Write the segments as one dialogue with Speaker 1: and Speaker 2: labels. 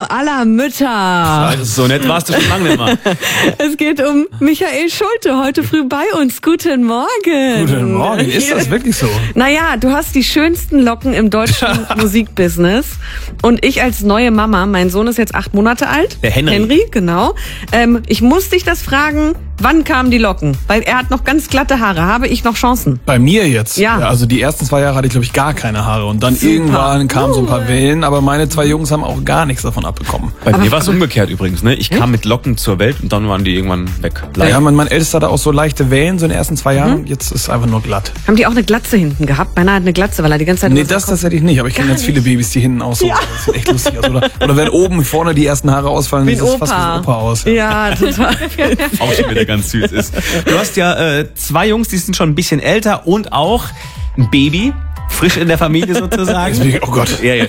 Speaker 1: aller Mütter.
Speaker 2: So nett warst du schon lange nicht mehr.
Speaker 1: Es geht um Michael Schulte, heute früh bei uns. Guten Morgen.
Speaker 3: Guten Morgen, ist das wirklich so?
Speaker 1: Naja, du hast die schönsten Locken im deutschen Musikbusiness. Und ich als neue Mama, mein Sohn ist jetzt 8 Monate alt.
Speaker 2: Der Henry.
Speaker 1: Henry, genau. Ich muss dich das fragen, wann kamen die Locken? Weil er hat noch ganz glatte Haare. Habe ich noch Chancen?
Speaker 3: Bei mir jetzt?
Speaker 1: Ja.
Speaker 3: Also die ersten 2 Jahre hatte ich, glaube ich, gar keine Haare. Und dann irgendwann kamen so ein paar Wellen, aber meine 2 Jungs haben auch gar nichts davon abbekommen.
Speaker 2: Bei mir war es umgekehrt übrigens, ne? Ich kam mit Locken zur Welt und dann waren die irgendwann weg.
Speaker 3: Ja, mein Ältester hatte auch so leichte Wellen so in den ersten 2 Jahren. Jetzt ist es einfach nur glatt.
Speaker 1: Haben die auch eine Glatze hinten gehabt? Meiner hat eine Glatze, weil er die ganze Zeit...
Speaker 3: Nee, das hätte ich nicht. Aber ich kenne ganz viele Babys, die hinten auch so. Ja. Das sieht echt lustig aus. Oder wenn oben vorne die ersten Haare ausfallen, sieht es fast wie ein Opa aus.
Speaker 1: Ja, total.
Speaker 2: Auch schon wieder ganz süß ist. Du hast ja 2 Jungs, die sind schon ein bisschen älter und auch ein Baby. Frisch in der Familie sozusagen.
Speaker 3: Oh Gott.
Speaker 2: Ja.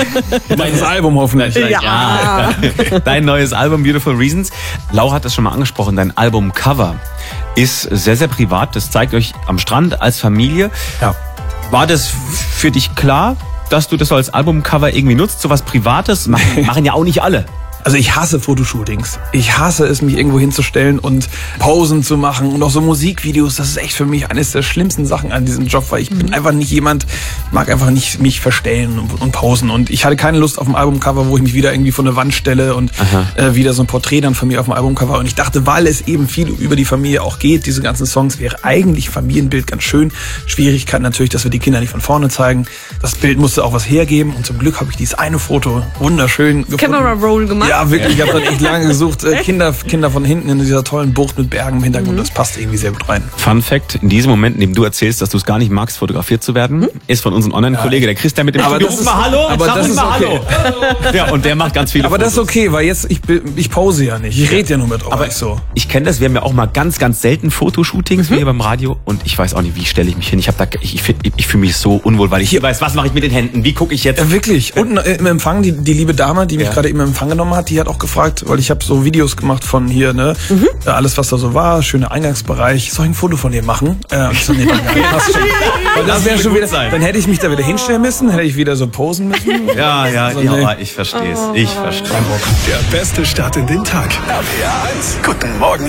Speaker 3: Dein Album hoffentlich.
Speaker 1: Ja.
Speaker 2: Dein neues Album Beautiful Reasons. Laura hat das schon mal angesprochen. Dein Albumcover ist sehr, sehr privat. Das zeigt euch am Strand als Familie.
Speaker 3: Ja.
Speaker 2: War das für dich klar, dass du das als Albumcover irgendwie nutzt? So was Privates machen ja auch nicht alle.
Speaker 3: Also ich hasse Fotoshootings. Ich hasse es, mich irgendwo hinzustellen und Posen zu machen und auch so Musikvideos. Das ist echt für mich eines der schlimmsten Sachen an diesem Job, weil ich bin einfach nicht jemand, ich mag einfach nicht mich verstellen und posen. Und ich hatte keine Lust auf ein Albumcover, wo ich mich wieder irgendwie vor eine Wand stelle und wieder so ein Porträt dann von mir auf dem Albumcover. Und ich dachte, weil es eben viel über die Familie auch geht, diese ganzen Songs, wäre eigentlich Familienbild ganz schön. Schwierigkeit natürlich, dass wir die Kinder nicht von vorne zeigen. Das Bild musste auch was hergeben und zum Glück habe ich dieses eine Foto wunderschön gefunden.
Speaker 1: Camera Roll gemacht.
Speaker 3: Ja, wirklich. Ich habe dann echt lange gesucht. Kinder von hinten in dieser tollen Bucht mit Bergen im Hintergrund. Das passt irgendwie sehr gut rein.
Speaker 2: Fun Fact, in diesem Moment, in dem du erzählst, dass du es gar nicht magst, fotografiert zu werden, ist von unserem Online-Kollege, der Christian mit dem
Speaker 3: Aber das ist,
Speaker 2: Hallo,
Speaker 3: aber das ist okay.
Speaker 2: Hallo. Ja, und der macht ganz viele
Speaker 3: Aber
Speaker 2: Fotos.
Speaker 3: das ist okay, weil jetzt, ich pose ja nicht. Ich rede ja nur mit euch.
Speaker 2: Aber
Speaker 3: so.
Speaker 2: Ich kenne das, wir haben ja auch mal ganz, ganz selten Fotoshootings hier beim Radio und ich weiß auch nicht, wie stelle ich mich hin. Ich fühle mich so unwohl, weil ich weiß, was mache ich mit den Händen, wie gucke ich jetzt?
Speaker 3: Ja, wirklich. Und im Empfang, die liebe Dame, die mich gerade eben im Empfang genommen hat, die hat auch gefragt, weil ich habe so Videos gemacht von hier, ne, alles was da so war, schöner Eingangsbereich. Soll ich ein Foto von dir machen? Ich so, nee, passt schon. Weil das wäre schon wieder, dann hätte ich mich da wieder hinstellen müssen, hätte ich wieder so posen müssen.
Speaker 2: Ja,
Speaker 3: So, nee.
Speaker 2: ich verstehe es. Ich verstehe.
Speaker 4: Der beste Start in den Tag. RPR 1. Guten Morgen.